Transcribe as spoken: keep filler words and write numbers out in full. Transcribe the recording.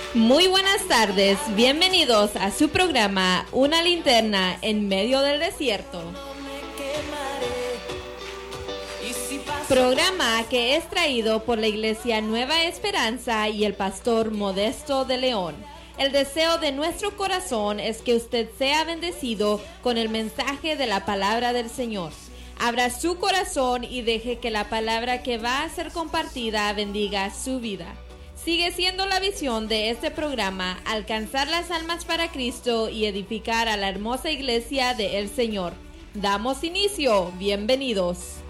Muy buenas tardes, bienvenidos a su programa Una linterna en medio del desierto. Programa que es traído por la Iglesia Nueva Esperanza y el pastor Modesto de León. El deseo de nuestro corazón es que usted sea bendecido con el mensaje de la palabra del Señor. Abra su corazón y deje que la palabra que va a ser compartida bendiga su vida. Sigue siendo la visión de este programa alcanzar las almas para Cristo y edificar a la hermosa iglesia de El Señor. Damos inicio. Bienvenidos.